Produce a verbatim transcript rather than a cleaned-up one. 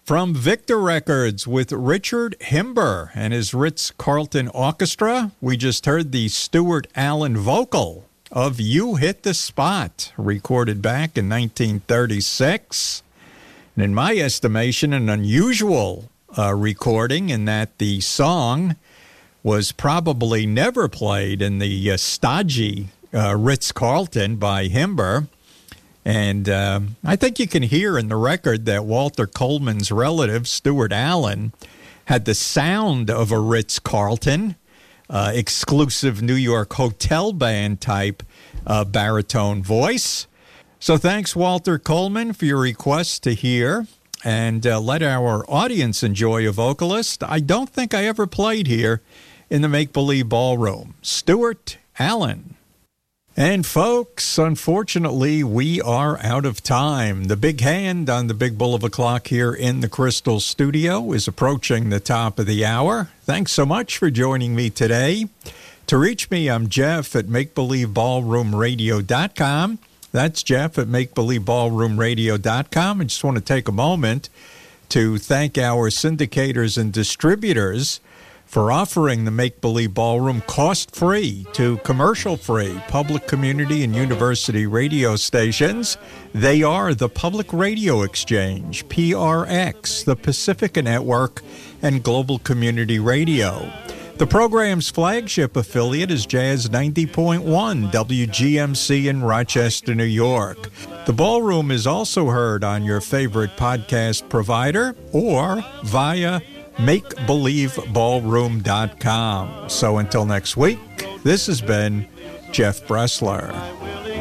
from Victor Records with Richard Himber and his Ritz-Carlton Orchestra. We just heard the Stuart Allen vocal of You Hit the Spot, recorded back in nineteen thirty-six. And in my estimation, an unusual uh, recording in that the song was probably never played in the uh, stodgy uh, Ritz-Carlton by Himber. And uh, I think you can hear in the record that Walter Coleman's relative, Stuart Allen, had the sound of a Ritz-Carlton, uh, exclusive New York hotel band type uh, baritone voice. So thanks, Walter Coleman, for your request to hear. And uh, let our audience enjoy a vocalist I don't think I ever played here in the Make Believe Ballroom, Stuart Allen. And folks, unfortunately, we are out of time. The big hand on the big bull of a clock here in the Crystal Studio is approaching the top of the hour. Thanks so much for joining me today. To reach me, I'm Jeff at make believe ballroom radio dot com. That's Jeff at make believe ballroom radio dot com. I just want to take a moment to thank our syndicators and distributors for offering the Make Believe Ballroom cost-free to commercial-free public, community, and university radio stations. They are the Public Radio Exchange, P R X, the Pacifica Network, and Global Community Radio. The program's flagship affiliate is Jazz ninety point one, W G M C in Rochester, New York. The Ballroom is also heard on your favorite podcast provider or via make believe ballroom dot com. So until next week, this has been Jeff Bressler.